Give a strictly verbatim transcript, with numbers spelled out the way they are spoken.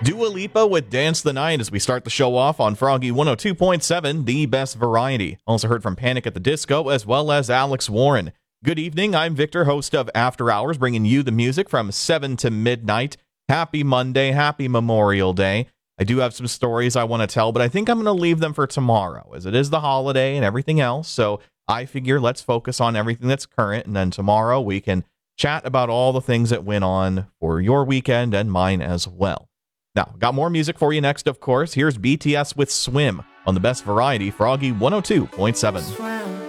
Dua Lipa with Dance the Night as we start the show off on Froggy one oh two point seven, the best variety. Also heard from Panic at the Disco as well as Alex Warren. Good evening, I'm Victor, host of After Hours, bringing you the music from seven to midnight. Happy Monday, happy Memorial Day. I do have some stories I want to tell, but I think I'm going to leave them for tomorrow as it is the holiday and everything else. So I figure let's focus on everything that's current, and then tomorrow we can chat about all the things that went on for your weekend and mine as well. Now, got more music for you next, of course. Here's B T S with Swim on the best variety, Froggy one oh two point seven. Swim.